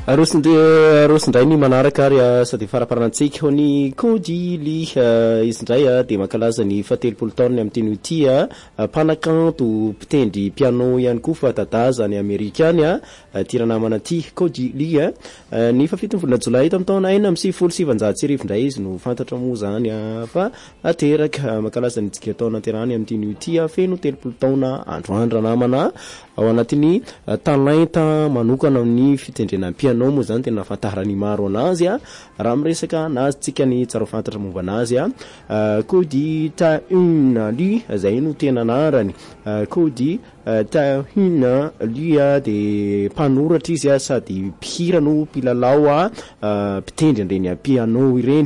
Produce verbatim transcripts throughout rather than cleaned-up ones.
Arosindray arosindray ny manaraka ary sady faraparantsika ho ny Kojili izy indray dia mankalaza ny fatelopolo taona amin'ny teny ity mpanakanto mpitendry piano ihany koa fa dadaza ny Amerikany tiranamana ty Kojili ny fafitony volana Jolay tamin'ny taona enina amby sivifolo sy sivanjato sy arivo indray izy no fantatra moa zany fa ateraka mankalaza ny tsika taona terany amin'ny teny ity feno telopolo taona androandro namana ao anatin'ny talenta manokana amin'ny fitendrena piano moa zany tena afantarany maro anazy raha miresaka anazy tsika ny tsara fantatra momba anazy Kodi ta une lui zay no tena anarany Kodi ta une lui de mpanoratra izy sady mpihira no mpilalao mpitendry ireny piano ireny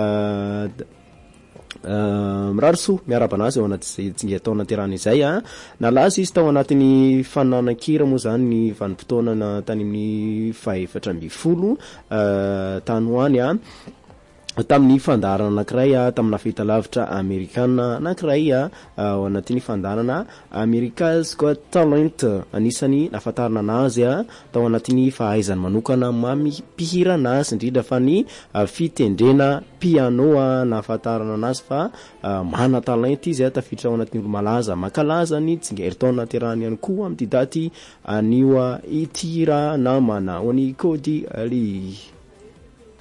mirarso miarabanazy ao anaty tsingetona terana izay nalaza izy tao anatin'ny fananan-kira moa zany ny vanim-potoana tany amin'ny fahaefatra amby folo tany hoany tamin'ny fandarana anankiray tamina fahitalavitra Amerikana anankiray ao anatin'ny fandarana America's Got Talent anisany nafatarana anazy tao anatin'ny fahaizany manokana mampihira anazy indrindra fa ny fitendrena piano nafatarana anazy fa mana talent izy tafiditra ao anatin'ny olo malaza makalaza ny tsingertaona terany ihany koa amin'ny daty anio itira namana ho ny Kodi Ali